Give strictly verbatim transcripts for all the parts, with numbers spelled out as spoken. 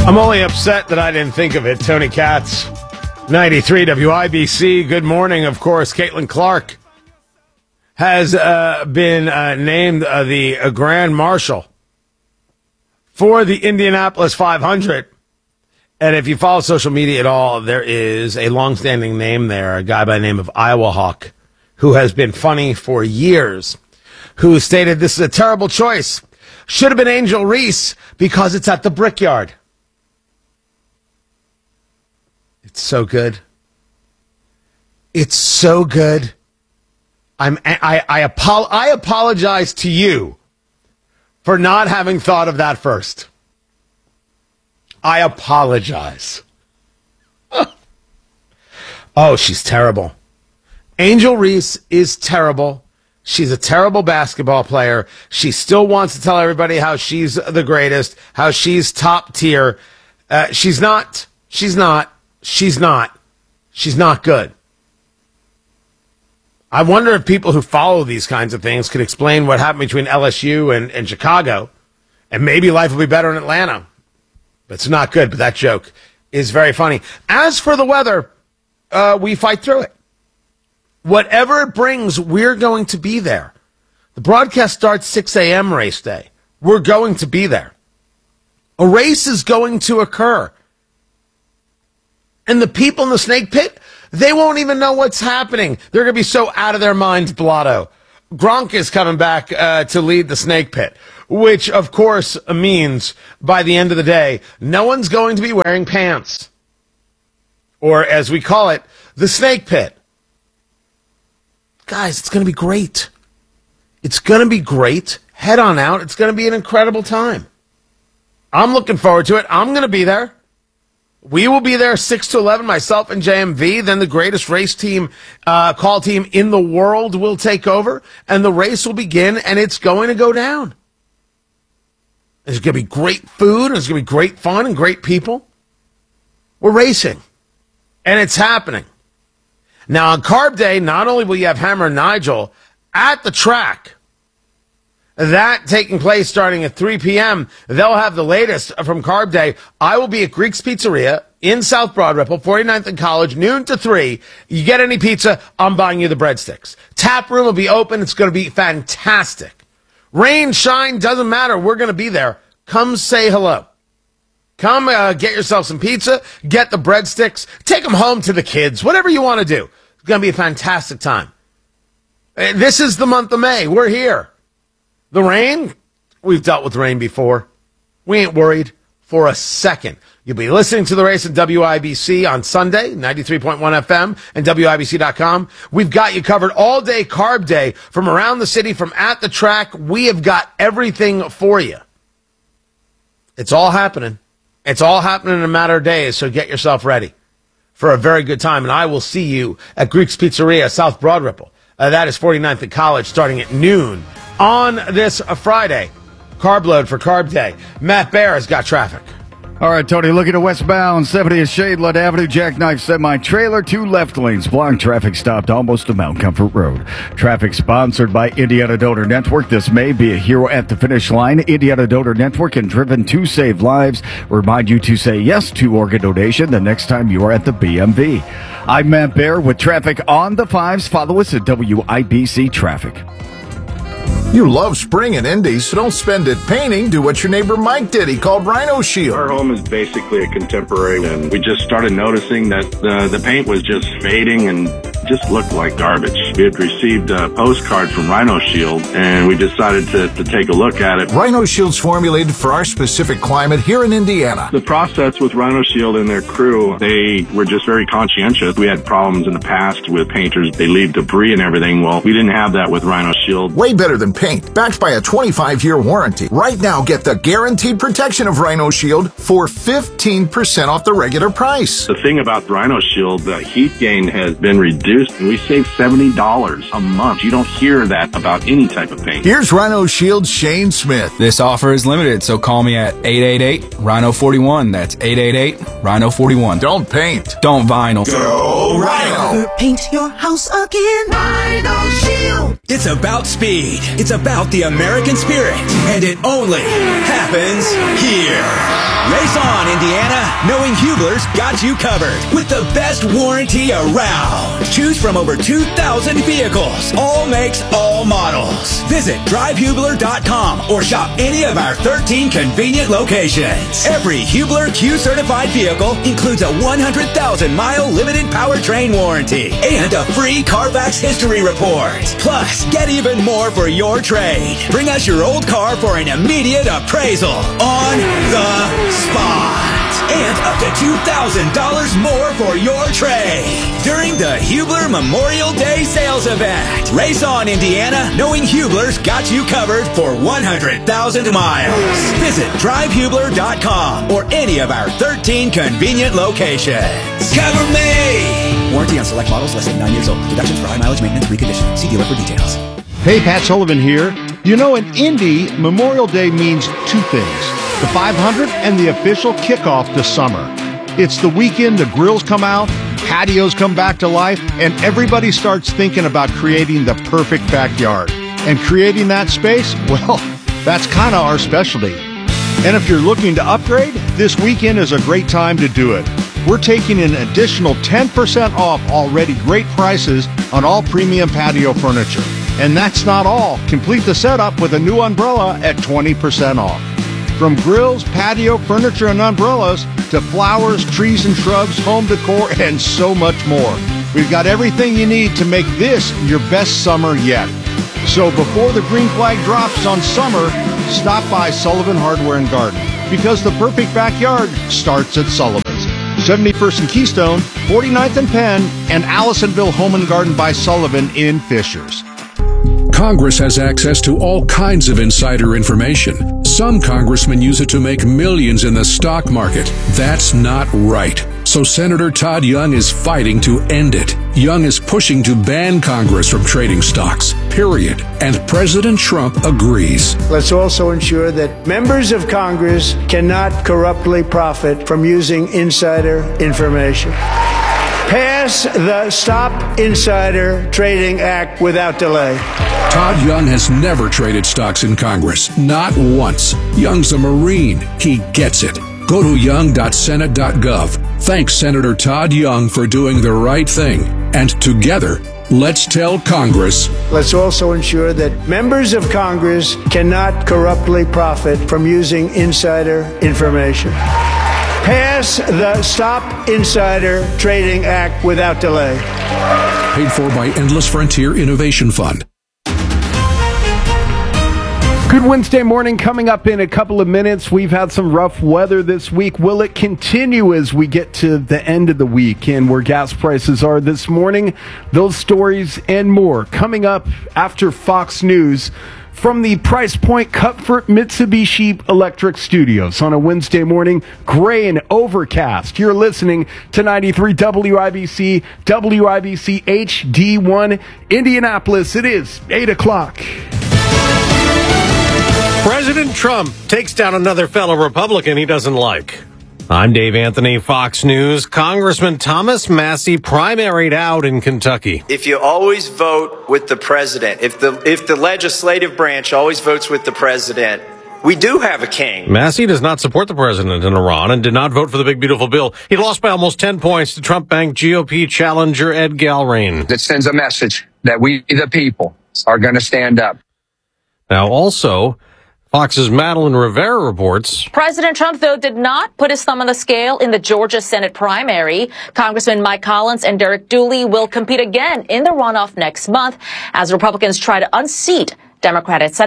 I'm only upset that I didn't think of it. Tony Katz, ninety-three W I B C. Good morning, of course. Caitlin Clark has uh, been uh, named uh, the uh, Grand Marshal for the Indianapolis five hundred. And if you follow social media at all, there is a longstanding name there, a guy by the name of Iowa Hawk, who has been funny for years, who stated this is a terrible choice. Should have been Angel Reese because it's at the Brickyard. It's so good. It's so good. I'm, I, I, apo- I apologize to you for not having thought of that first. I apologize. Oh, she's terrible. Angel Reese is terrible. She's a terrible basketball player. She still wants to tell everybody how she's the greatest, how she's top tier. Uh, she's not. She's not. She's not. She's not good. I wonder if people who follow these kinds of things could explain what happened between L S U and, and Chicago, and maybe life will be better in Atlanta. But it's not good, but that joke is very funny. As for the weather, uh, we fight through it. Whatever it brings, we're going to be there. The broadcast starts six a.m. race day. We're going to be there. A race is going to occur. And the people in the snake pit, they won't even know what's happening. They're going to be so out of their minds, blotto. Gronk is coming back uh, to lead the snake pit, which, of course, means by the end of the day, no one's going to be wearing pants. Or, as we call it, the snake pit. Guys, it's going to be great. It's going to be great. Head on out. It's going to be an incredible time. I'm looking forward to it. I'm going to be there. We will be there six to eleven, myself and J M V. Then the greatest race team, uh, call team in the world will take over, and the race will begin, and it's going to go down. There's going to be great food, and there's going to be great fun and great people. We're racing, and it's happening. Now, on Carb Day, not only will you have Hammer and Nigel at the track, that taking place starting at three p.m., they'll have the latest from Carb Day. I will be at Greek's Pizzeria in South Broad Ripple, forty-ninth and College, noon to three. You get any pizza, I'm buying you the breadsticks. Tap room will be open. It's going to be fantastic. Rain, shine, doesn't matter. We're going to be there. Come say hello. Come uh, get yourself some pizza, get the breadsticks, take them home to the kids, whatever you want to do. It's going to be a fantastic time. This is the month of May. We're here. The rain, we've dealt with rain before. We ain't worried for a second. You'll be listening to the race at W I B C on Sunday, ninety-three point one F M and W I B C dot com. We've got you covered all day Carb Day from around the city, from at the track. We have got everything for you. It's all happening. It's all happening in a matter of days, so get yourself ready for a very good time. And I will see you at Greek's Pizzeria, South Broad Ripple. Uh, that is forty-ninth and College, starting at noon on this uh, Friday. Carb load for Carb Day. Matt Bear has got traffic. All right, Tony, looking at westbound, seventieth Shadeland Avenue, Jackknife semi-trailer, two left lanes, blocked, traffic stopped almost to Mount Comfort Road. Traffic sponsored by Indiana Donor Network. This may be a hero at the finish line. Indiana Donor Network and Driven to Save Lives remind you to say yes to organ donation the next time you are at the B M V. I'm Matt Bear with traffic on the fives. Follow us at W I B C Traffic. You love spring in Indy, so don't spend it painting. Do what your neighbor Mike did. He called Rhino Shield. Our home is basically a contemporary, and we just started noticing that uh, the paint was just fading and just looked like garbage. We had received a postcard from Rhino Shield, and we decided to, to take a look at it. Rhino Shield's formulated for our specific climate here in Indiana. The process with Rhino Shield and their crew, they were just very conscientious. We had problems in the past with painters. They leave debris and everything. Well, we didn't have that with Rhino Shield. Way better than paint, backed by a twenty-five year warranty. Right now, get the guaranteed protection of Rhino Shield for fifteen percent off the regular price. The thing about Rhino Shield, the heat gain has been reduced juice, and we save seventy dollars a month. You don't hear that about any type of paint. Here's Rhino Shield's Shane Smith. This offer is limited, so call me at eight eight eight, Rhino forty-one. That's eight eight eight, Rhino forty-one. Don't paint. Don't vinyl. Go Rhino. Never paint your house again. Rhino Shield. It's about speed. It's about the American spirit. And it only happens here. Race on, Indiana. Knowing Hubler's got you covered with the best warranty around. Choose from over two thousand vehicles. All makes, all models. Visit drive hubler dot com or shop any of our thirteen convenient locations. Every Hubler Q certified vehicle includes a one hundred thousand mile limited powertrain warranty and a free Carfax history report. Plus, get even more for your trade. Bring us your old car for an immediate appraisal on the spot. And up to two thousand dollars more for your trade during the Hubler Memorial Day sales event. Race on, Indiana, knowing Hubler's got you covered for one hundred thousand miles. Visit drive hubler dot com or any of our thirteen convenient locations. Cover me! Warranty on select models less than nine years old. Deductions for high mileage maintenance reconditioning. See dealer for details. Hey, Pat Sullivan here. You know, in Indy, Memorial Day means two things. The five hundred and the official kickoff to summer. It's the weekend, the grills come out, patios come back to life, and everybody starts thinking about creating the perfect backyard. And creating that space, well, that's kind of our specialty. And if you're looking to upgrade, this weekend is a great time to do it. We're taking an additional ten percent off already great prices on all premium patio furniture. And that's not all. Complete the setup with a new umbrella at twenty percent off. From grills, patio, furniture, and umbrellas to flowers, trees and shrubs, home decor, and so much more. We've got everything you need to make this your best summer yet. So before the green flag drops on summer, stop by Sullivan Hardware and Garden, because the perfect backyard starts at Sullivan's. seventy-first and Keystone, forty-ninth and Penn, and Allisonville Home and Garden by Sullivan in Fishers. Congress has access to all kinds of insider information. Some congressmen use it to make millions in the stock market. That's not right. So Senator Todd Young is fighting to end it. Young is pushing to ban Congress from trading stocks, period. And President Trump agrees. Let's also ensure that members of Congress cannot corruptly profit from using insider information. Pass the Stop Insider Trading Act without delay. Todd Young has never traded stocks in Congress, not once. Young's a Marine. He gets it. Go to young dot senate dot gov. Thanks Senator Todd Young for doing the right thing. And together, let's tell Congress. Let's also ensure that members of Congress cannot corruptly profit from using insider information. Pass the Stop Insider Trading Act without delay. Paid for by Endless Frontier Innovation Fund. Good Wednesday morning coming up in a couple of minutes. We've had some rough weather this week. Will it continue as we get to the end of the week and where gas prices are this morning? Those stories and more coming up after Fox News from the Price Point Comfort Mitsubishi Electric Studios on a Wednesday morning, gray and overcast. You're listening to ninety-three W I B C, W I B C H D one, Indianapolis. It is eight o'clock. President Trump takes down another fellow Republican he doesn't like. I'm Dave Anthony, Fox News. Congressman Thomas Massie primaried out in Kentucky. If you always vote with the president, if the if the legislative branch always votes with the president, we do have a king. Massie does not support the president in Iran and did not vote for the big, beautiful bill. He lost by almost ten points to Trump-banked G O P challenger Ed Galrain. That sends a message that we, the people, are going to stand up. Now, also, Fox's Madeline Rivera reports. President Trump, though, did not put his thumb on the scale in the Georgia Senate primary. Congressman Mike Collins and Derek Dooley will compete again in the runoff next month as Republicans try to unseat Democratic Senator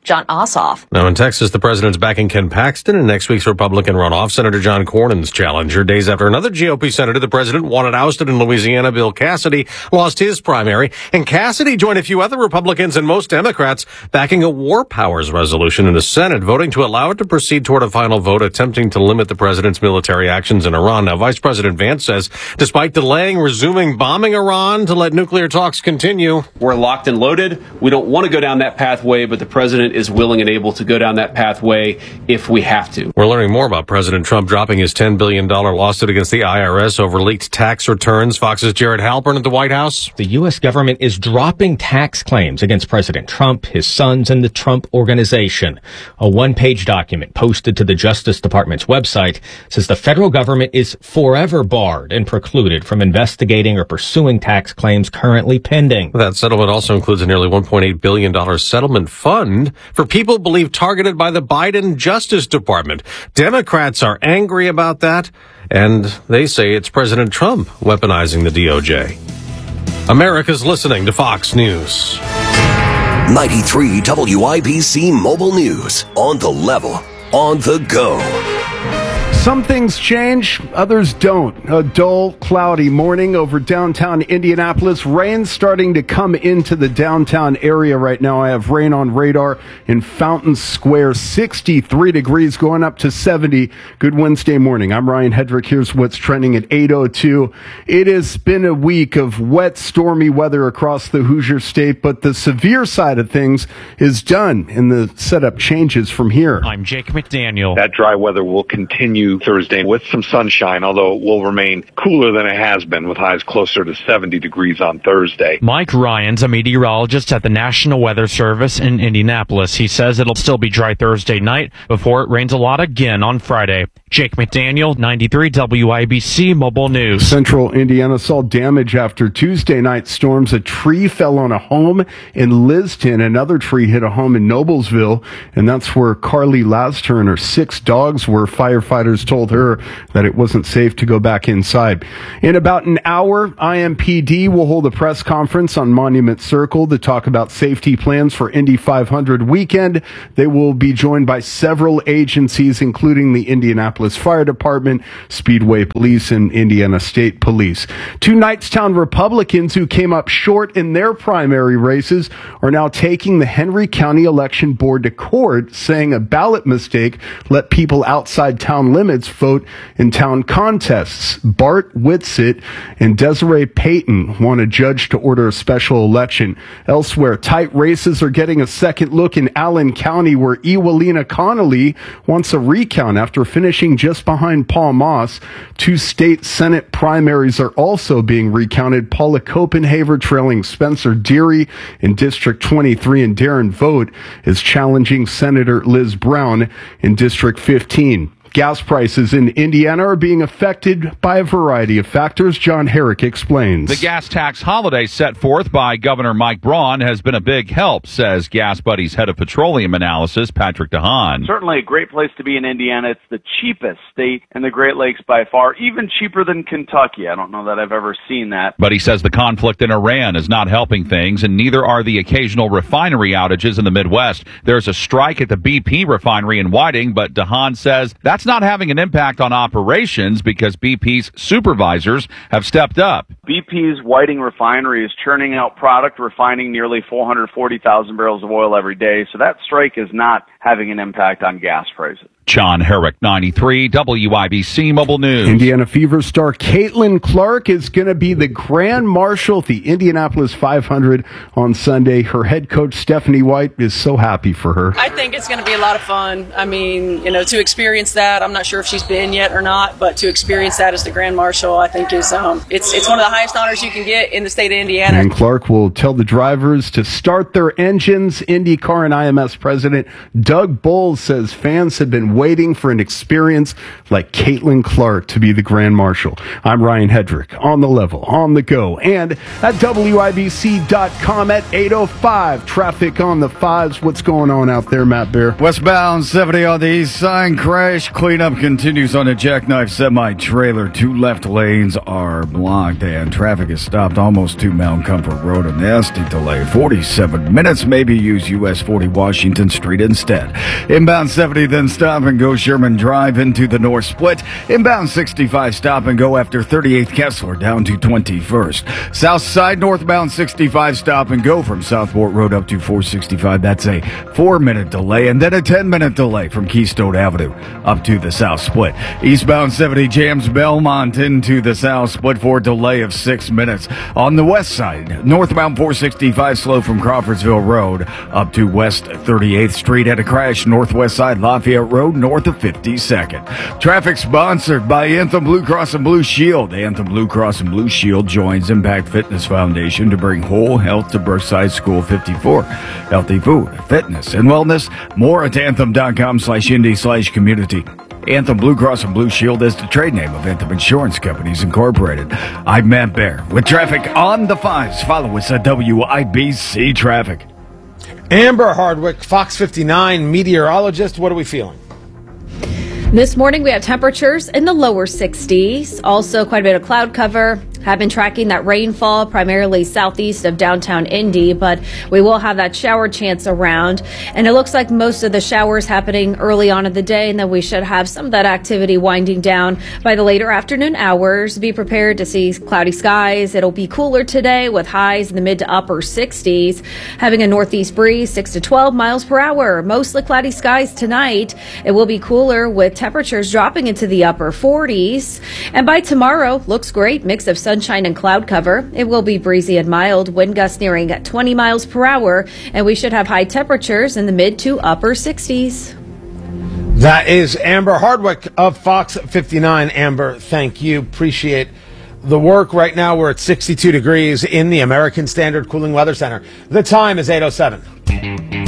John Ossoff. Now in Texas, the president's backing Ken Paxton in next week's Republican runoff. Senator John Cornyn's challenger. Days after another G O P senator the president wanted ousted in Louisiana, Bill Cassidy, lost his primary. And Cassidy joined a few other Republicans and most Democrats backing a war powers resolution in the Senate, voting to allow it to proceed toward a final vote attempting to limit the president's military actions in Iran. Now, Vice President Vance says, despite delaying resuming bombing Iran to let nuclear talks continue, we're locked and loaded. We don't want to go down that pathway, but the president is willing and able to go down that pathway if we have to. We're learning more about President Trump dropping his ten billion dollars lawsuit against the I R S over leaked tax returns. Fox's Jared Halpern at the White House. The U S government is dropping tax claims against President Trump, his sons, and the Trump Organization. A one-page document posted to the Justice Department's website says the federal government is forever barred and precluded from investigating or pursuing tax claims currently pending. That settlement also includes a nearly one point eight billion dollars settlement fund for people believed targeted by the Biden Justice Department. Democrats are angry about that, and they say it's President Trump weaponizing the D O J. America's listening to Fox News. ninety-three W I B C Mobile News. On the level, on the go. Some things change, others don't. A dull, cloudy morning over downtown Indianapolis. Rain starting to come into the downtown area right now. I have rain on radar in Fountain Square. sixty-three degrees going up to seventy. Good Wednesday morning. I'm Ryan Hedrick. Here's what's trending at eight oh two. It has been a week of wet, stormy weather across the Hoosier State, but the severe side of things is done, and the setup changes from here. I'm Jake McDaniel. That dry weather will continue Thursday with some sunshine, although it will remain cooler than it has been with highs closer to seventy degrees on Thursday. Mike Ryan's a meteorologist at the National Weather Service in Indianapolis. He says it'll still be dry Thursday night before it rains a lot again on Friday. Jake McDaniel, ninety-three W I B C Mobile News. Central Indiana saw damage after Tuesday night storms. A tree fell on a home in Liston. Another tree hit a home in Noblesville, and that's where Carly Laster and her six dogs were. Firefighters told her that it wasn't safe to go back inside. In about an hour, I M P D will hold a press conference on Monument Circle to talk about safety plans for Indy five hundred weekend. They will be joined by several agencies, including the Indianapolis Fire Department, Speedway Police, and Indiana State Police. Two Knightstown Republicans who came up short in their primary races are now taking the Henry County Election Board to court, saying a ballot mistake let people outside town limits vote in town contests. Bart Whitsitt and Desiree Payton want a judge to order a special election. Elsewhere, tight races are getting a second look in Allen County, where Ewelina Connolly wants a recount after finishing just behind Paul Moss. Two state Senate primaries are also being recounted. Paula Copenhaver trailing Spencer Deary in District twenty-three, and Darren Vogt is challenging Senator Liz Brown in District fifteen. Gas prices in Indiana are being affected by a variety of factors. John Herrick explains. The gas tax holiday set forth by Governor Mike Braun has been a big help, says Gas Buddy's head of petroleum analysis, Patrick DeHaan. Certainly a great place to be in Indiana. It's the cheapest state in the Great Lakes by far, even cheaper than Kentucky. I don't know that I've ever seen that. But he says the conflict in Iran is not helping things, and neither are the occasional refinery outages in the Midwest. There's a strike at the B P refinery in Whiting, but DeHaan says that's not having an impact on operations because B P's supervisors have stepped up. B P's Whiting refinery is churning out product, refining nearly four hundred forty thousand barrels of oil every day, so that strike is not having an impact on gas prices. John Herrick, ninety-three W I B C Mobile News. Indiana Fever star Caitlin Clark is going to be the Grand Marshal at the Indianapolis five hundred on Sunday. Her head coach, Stephanie White, is so happy for her. I think it's going to be a lot of fun. I mean, you know, to experience that, I'm not sure if she's been yet or not, but to experience that as the Grand Marshal, I think is um, it's it's one of the highest honors you can get in the state of Indiana. And Clark will tell the drivers to start their engines. IndyCar and I M S president Doug Bowles says fans have been waiting for an experience like Caitlin Clark to be the Grand Marshal. I'm Ryan Hedrick, on the level, on the go, and at W I B C dot com at eight oh five. Traffic on the fives. What's going on out there, Matt Bear? Westbound seventy on the east side. Crash cleanup continues on a jackknife semi-trailer. Two left lanes are blocked, and traffic is stopped almost to Mount Comfort Road. A nasty delay. forty-seven minutes. Maybe use U S forty Washington Street instead. Inbound seventy, then stop and go Sherman Drive into the North Split. Inbound sixty-five, stop and go after thirty-eighth Kessler down to twenty-first. South side, northbound sixty-five, stop and go from Southport Road up to four sixty-five. That's a four-minute delay, and then a ten-minute delay from Keystone Avenue up to the South Split. Eastbound seventy jams Belmont into the South Split for a delay of six minutes. On the west side, northbound four sixty-five slow from Crawfordsville Road up to West thirty-eighth Street. At a crash northwest side Lafayette Road north of fifty-second. Traffic sponsored by Anthem Blue Cross and Blue Shield. Anthem Blue Cross and Blue Shield joins Impact Fitness Foundation to bring whole health to Brookside School fifty-four. Healthy food, fitness, and wellness. More at anthem.com slash indie slash community. Anthem Blue Cross and Blue Shield is the trade name of Anthem Insurance Companies Incorporated. I'm Matt Bear with traffic on the fives. Follow us at W I B C Traffic. Amber Hardwick, Fox fifty-nine meteorologist. What are we feeling? This morning we have temperatures in the lower sixties. Also quite a bit of cloud cover. Have been tracking that rainfall primarily southeast of downtown Indy, but we will have that shower chance around. And it looks like most of the showers happening early on in the day, and then we should have some of that activity winding down by the later afternoon hours. Be prepared to see cloudy skies. It'll be cooler today with highs in the mid to upper sixties. Having a northeast breeze, six to twelve miles per hour. Mostly cloudy skies tonight. It will be cooler with temperatures dropping into the upper forties. And by tomorrow, looks great. Mix of sun sunshine and cloud cover. It will be breezy and mild, wind gusts nearing twenty miles per hour, and we should have high temperatures in the mid to upper sixties. That is Amber Hardwick of Fox fifty-nine. Amber, thank you. Appreciate the work. Right now we're at sixty-two degrees in the American Standard Cooling Weather Center. The time is eight oh seven.